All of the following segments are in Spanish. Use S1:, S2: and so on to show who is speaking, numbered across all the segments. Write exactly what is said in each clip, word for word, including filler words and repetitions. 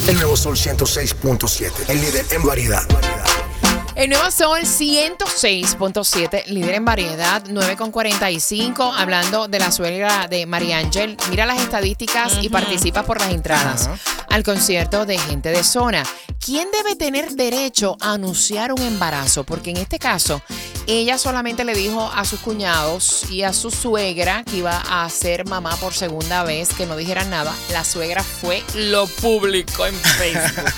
S1: El nuevo Sol ciento seis punto siete, el líder en variedad.
S2: El nuevo Sol ciento seis punto siete, líder en variedad, nueve con cuarenta y cinco, hablando de la suegra de María Ángel. Mira las estadísticas uh-huh. y participa por las entradas uh-huh. al concierto de Gente de Zona. ¿Quién debe tener derecho a anunciar un embarazo? Porque en este caso, ella solamente le dijo a sus cuñados y a su suegra que iba a ser mamá por segunda vez, que no dijeran nada. La suegra fue, lo publicó en Facebook.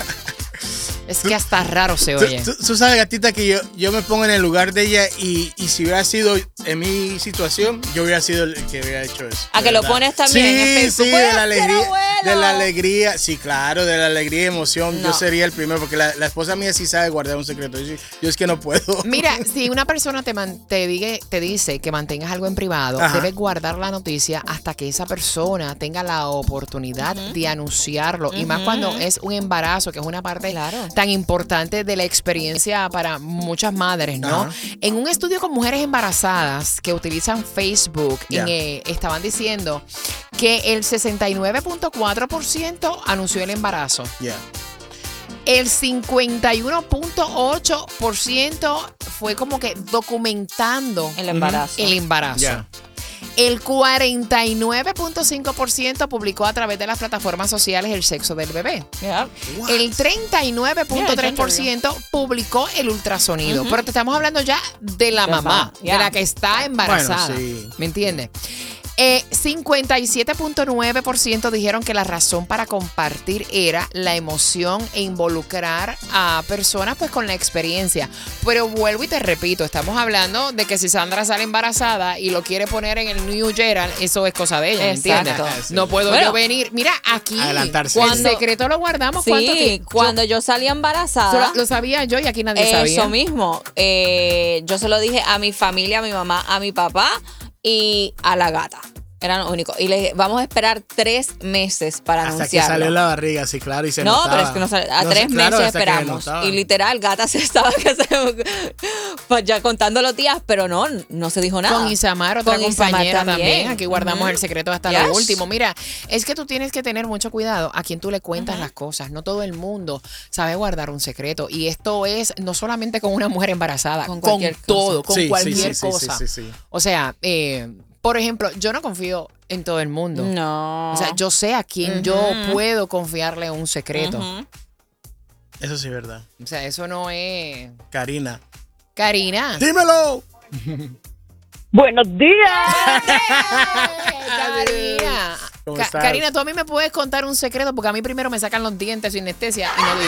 S2: Es que hasta raro se oye.
S3: Tú, tú, tú sabes, gatita, que yo, yo me pongo en el lugar de ella y, y si hubiera sido en mi situación, yo hubiera sido el que hubiera hecho eso.
S4: ¿A que lo pones también
S3: sí,
S4: en Facebook?
S3: Sí, de la alegría, de la alegría, sí, claro, de la alegría y emoción. No. Yo sería el primero, porque la, la esposa mía sí sabe guardar un secreto. Yo, yo es que no puedo.
S2: Mira, si una persona te, man, te, diga, te dice que mantengas algo en privado, Ajá. debes guardar la noticia hasta que esa persona tenga la oportunidad uh-huh. de anunciarlo. Uh-huh. Y más cuando es un embarazo, que es una parte claro. tan importante de la experiencia para muchas madres, ¿no? Uh-huh. En un estudio con mujeres embarazadas que utilizan Facebook, yeah. en, eh, estaban diciendo que el sesenta y nueve punto cuatro por ciento anunció el embarazo.
S3: Yeah.
S2: El cincuenta y uno punto ocho por ciento fue como que documentando
S4: el embarazo.
S2: El embarazo.
S3: Yeah.
S2: El cuarenta y nueve punto cinco por ciento publicó a través de las plataformas sociales el sexo del bebé.
S4: Yeah.
S2: El treinta y nueve punto tres por ciento yeah, publicó el ultrasonido. Uh-huh. Pero te estamos hablando ya de la mamá, yeah. de la que está embarazada.
S3: Bueno, sí.
S2: ¿Me entiendes? Eh, cincuenta y siete punto nueve por ciento dijeron que la razón para compartir era la emoción e involucrar a personas pues con la experiencia. Pero vuelvo y te repito, estamos hablando de que si Sandra sale embarazada y lo quiere poner en el New Gerald, eso es cosa de ella, ¿me entiendes? No puedo bueno, yo venir. Mira, aquí,
S3: adelantarse.
S2: Cuando, el secreto lo guardamos.
S4: Sí,
S2: ¿cuánto tiempo?
S4: Cuando yo salí embarazada.
S2: Lo, lo sabía yo y aquí nadie
S4: eso
S2: sabía.
S4: Eso mismo. Eh, yo se lo dije a mi familia, a mi mamá, a mi papá y a la gata. Eran los únicos. Y le dije, vamos a esperar tres meses para
S3: hasta
S4: anunciarlo.
S3: Hasta que salió la barriga, sí, claro, y se
S4: no,
S3: notaba.
S4: No, pero es que no salió. A no tres sé, meses claro, esperamos. Y literal, gata se estaba pues ya contando los días, pero no, no se dijo nada.
S2: Con Isamar, otra
S4: Con
S2: compañera
S4: Isamar también.
S2: también. Aquí guardamos uh-huh. el secreto hasta yes. lo último. Mira, es que tú tienes que tener mucho cuidado a quien tú le cuentas uh-huh. las cosas. No todo el mundo sabe guardar un secreto. Y esto es no solamente con una mujer embarazada, con, con todo, con
S3: sí,
S2: cualquier
S3: sí, sí,
S2: cosa.
S3: Sí, sí, sí, sí.
S2: O sea, eh, por ejemplo, yo no confío en todo el mundo.
S4: No.
S2: O sea, yo sé a quién uh-huh. yo puedo confiarle un secreto.
S4: Uh-huh.
S3: Eso sí es verdad.
S2: O sea, eso no es...
S3: Karina.
S2: Karina.
S3: ¡Dímelo!
S5: ¡Buenos días!
S2: Karina. Ca- Karina, tú a mí me puedes contar un secreto porque a mí primero me sacan los dientes sin anestesia y no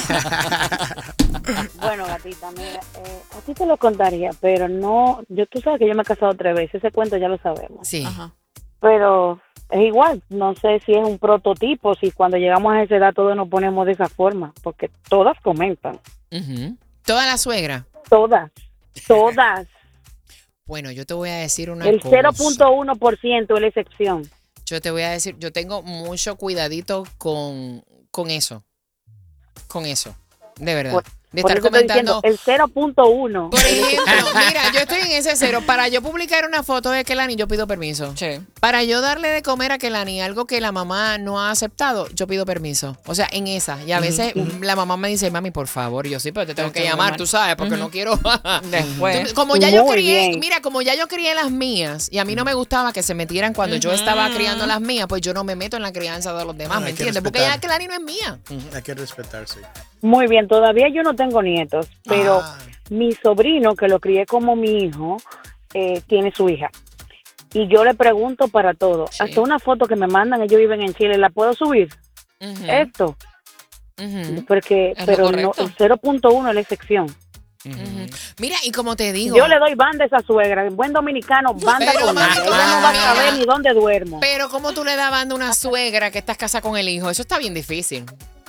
S2: digo.
S5: Bueno, gatita, mira, eh, a ti te lo contaría, pero no, yo tú sabes que yo me he casado tres veces, ese cuento ya lo sabemos.
S2: Sí.
S4: Ajá.
S5: Pero es igual, no sé si es un prototipo, si cuando llegamos a esa edad todos nos ponemos de esa forma, porque todas comentan.
S2: Uh-huh. ¿Toda la suegra?
S5: Todas, todas.
S2: Bueno, yo te voy a decir una
S5: El
S2: cosa.
S5: cero punto uno por ciento es la excepción.
S2: Yo te voy a decir, yo tengo mucho cuidadito con, con eso. Con eso. De verdad.
S5: Por,
S2: de
S5: por
S2: estar
S5: eso
S2: comentando.
S5: Estoy diciendo, el cero punto uno.
S2: Por ejemplo, mira, yo estoy en ese cero. Para yo publicar una foto de Kelani, yo pido permiso.
S4: Sí.
S2: Para yo darle de comer a Kelani algo que la mamá no ha aceptado, yo pido permiso. O sea, en esa. Y a veces uh-huh. la mamá me dice, mami, por favor, yo sí, pero te tengo que llamar, tú sabes, porque uh-huh. no quiero.
S4: Después.
S2: Como ya yo
S5: Muy
S2: crié,
S5: bien.
S2: mira, como ya yo crié las mías y a mí no me gustaba que se metieran cuando uh-huh. yo estaba criando las mías, pues yo no me meto en la crianza de los demás,
S3: no,
S2: ¿me entiendes? Porque ya Kelani no es mía.
S3: Uh-huh. Hay que respetarse.
S5: Muy bien, todavía yo no tengo nietos, pero
S3: ah.
S5: mi sobrino, que lo crié como mi hijo, eh, tiene su hija. Y yo le pregunto para todo. Sí. Hasta una foto que me mandan, ellos viven en Chile, ¿la puedo subir?
S2: Uh-huh.
S5: Esto.
S2: Uh-huh.
S5: Porque,
S4: es
S5: pero no, el cero punto uno es la excepción.
S2: Uh-huh. Mira, y como te digo,
S5: yo le doy banda a esa suegra, buen dominicano, banda
S2: pero,
S5: con ella.
S2: ella
S5: Ella no va a saber ni dónde duermo.
S2: Pero ¿cómo tú le das banda a una suegra que estás casada con el hijo? Eso está bien difícil.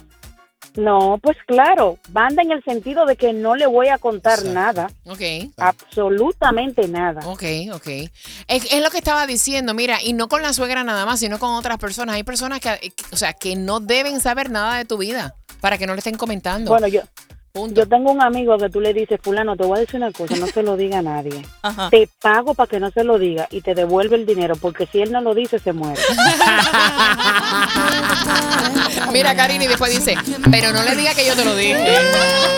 S5: No, pues claro, banda en el sentido de que no le voy a contar Exacto. nada.
S2: Ok.
S5: Absolutamente nada.
S2: Ok, ok. Es, es lo que estaba diciendo, mira, y no con la suegra nada más, sino con otras personas. Hay personas que, o sea, que no deben saber nada de tu vida para que no le estén comentando.
S5: Bueno, yo...
S2: Punto.
S5: Yo tengo un amigo que tú le dices, fulano, te voy a decir una cosa, no se lo diga a nadie.
S4: Ajá.
S5: Te pago para que no se lo diga y te devuelve el dinero, porque si él no lo dice, se muere.
S2: Mira, Karina, y después dice, pero no le diga que yo te lo dije.